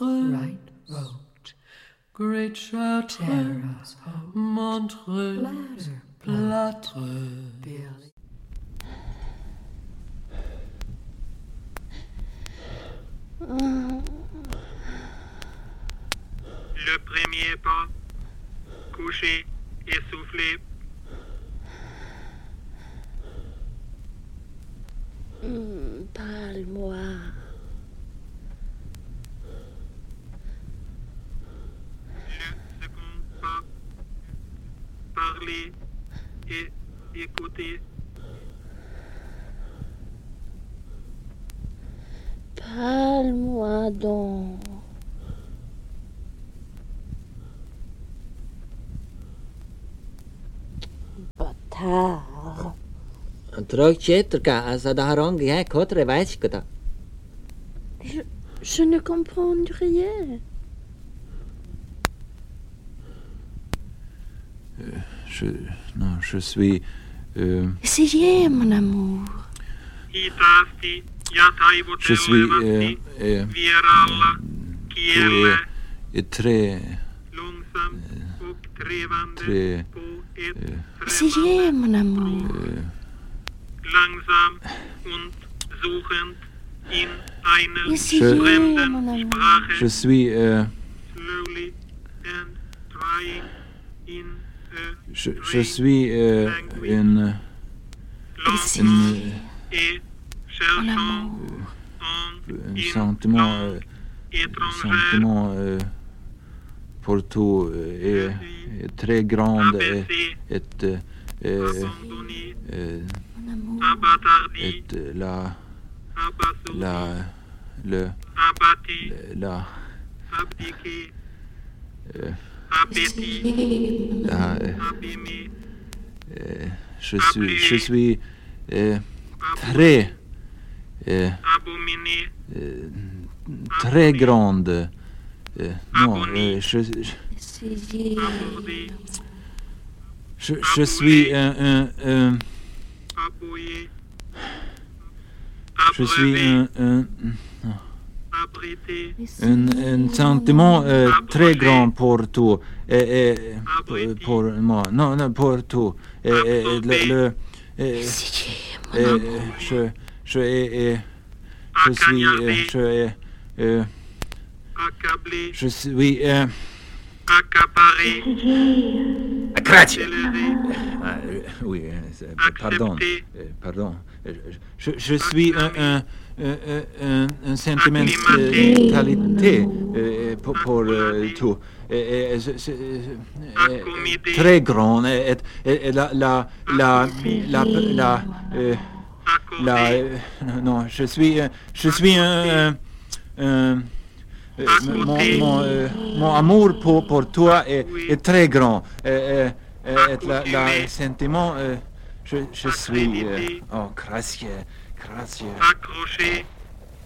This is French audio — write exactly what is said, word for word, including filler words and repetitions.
Chartreuse, right road, Great Chartreuse, Montreux, Plâtreux. Le premier pas, couché, essoufflé. Mmh, parle-moi. Le second pas, parler et écouter. Parle-moi donc. Bâtard. Trog Chetrka, Asadaharongi, hein, Kotre, Weichkota. Je, je ne comprends rien. Euh, je, non, je suis... Euh, Essayez, mon amour. Je suis... Euh, euh, euh, et très... Euh, très... Euh, Essayez, mon amour. Euh, Langsam und suchend in einer Essayez, fremden mon amour. Sprache. je suis... Euh, Slowly and trying in a je, je suis euh, une... Essayez, une et mon cherchant amour. en un in sentiment, langue euh, étrangère. sentiment euh, pour tout euh, est, est très grand et, Abaissé, est, euh, euh, abandonné, euh, Mon amour. abattardi, est la abasourdi, la le abattu, la abdiqué, euh, appétit, la euh, abîmé, euh, je suis je suis euh, très euh, abominé, euh, très grande euh, non euh, je, je Essayez. abordé, Je, je suis un, un, un appuyé, je suis un, un, abrité, un, un sentiment euh, très grand pour tout et, et pour, pour moi non non pour tout et, et, et le, le et, Essayez, mon et, amour. je je et, et, je suis euh, je euh, accablé, je suis euh, accaparé, Grazie. accéléré, Ah, euh, oui, euh, c'est- pardon, Accepter. euh, pardon. Euh, Je, je suis un, un, un, un, un sentimentalité euh, pour, pour euh, tout. Et, et, je- je- euh, Accommodé. très grand. Et, et, et la, la, la, la, la, euh, la, accordé, euh, non, je suis, euh, je suis un, un, un- euh, mon, mon, euh, mon amour pour, pour toi est, est très grand. Et, et, et la, la sentiment, euh, je, je suis... euh, oh, grazie, grazie. accroché,